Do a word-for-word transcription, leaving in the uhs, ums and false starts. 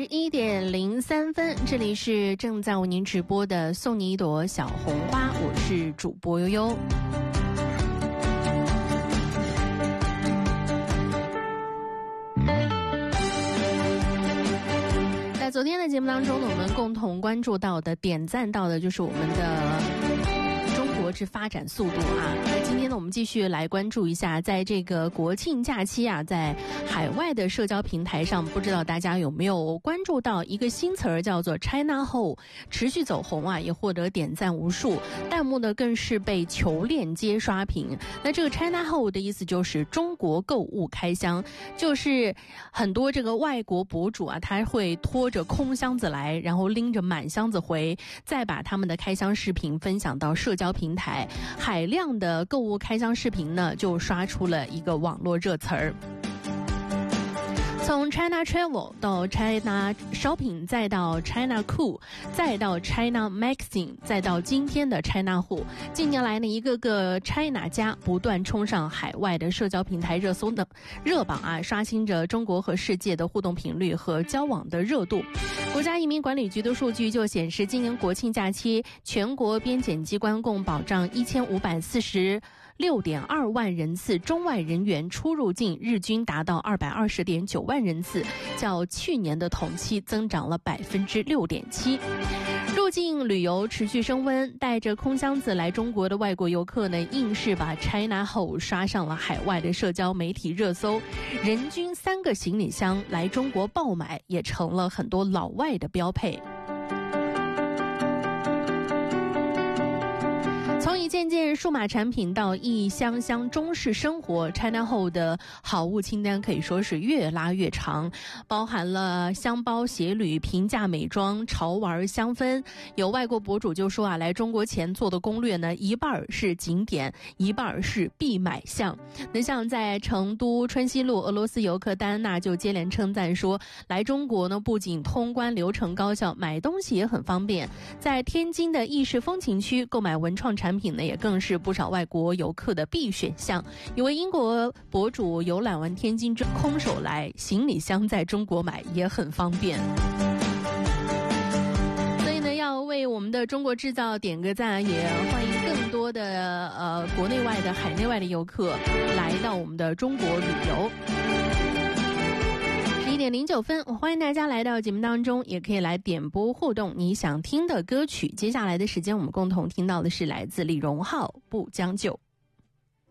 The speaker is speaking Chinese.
一点零三分，这里是正在为您直播的送你一朵小红花，我是主播悠悠。在昨天的节目当中呢，我们共同关注到的、点赞到的就是我们的中国之发展速度啊。那今天呢，我们继续来关注一下，在这个国庆假期啊，在海外的社交平台上，不知道大家有没有关注到一个新词儿，叫做 China Hole， 持续走红啊，也获得点赞无数，弹幕呢更是被求链接刷屏。那这个 China Hole 的意思就是中国购物开箱，就是很多这个外国博主啊，他会拖着空箱子来，然后拎着满箱子回，再把他们的开箱视频分享到社交平台，海量的购物开箱视频呢，就刷出了一个网络热词儿。从 China Travel 到 China Shopping， 再到 China Cool， 再到 China Magazine， 再到今天的 China Who， 近年来呢，一个个 China 家不断冲上海外的社交平台热搜的热榜啊，刷新着中国和世界的互动频率和交往的热度。国家移民管理局的数据就显示，今年国庆假期，全国边检机关共保障一千五百四十六点二万人次中外人员出入境，日均达到二百二十点九万人次，较去年的同期增长了百分之六点七。入境旅游持续升温，带着空箱子来中国的外国游客呢，硬是把 China Hole 刷上了海外的社交媒体热搜，人均三个行李箱来中国爆买，也成了很多老外的标配。从一件件数码产品到一箱箱中式生活， China Hole 的好物清单可以说是越拉越长，包含了箱包、鞋履、平价美妆、潮玩、香氛。有外国博主就说啊，来中国前做的攻略呢，一半是景点，一半是必买项。那像在成都春熙路，俄罗斯游客戴安娜就接连称赞说，来中国呢不仅通关流程高效，买东西也很方便。在天津的意式风情区购买文创产品品呢，也更是不少外国游客的必选项。有位英国博主游览完天津之空手来，行李箱在中国买也很方便。所以呢，要为我们的中国制造点个赞，也欢迎更多的呃国内外的海内外的游客来到我们的中国旅游。一点零九分，我欢迎大家来到节目当中，也可以来点播互动你想听的歌曲。接下来的时间，我们共同听到的是来自李荣浩《不将就》。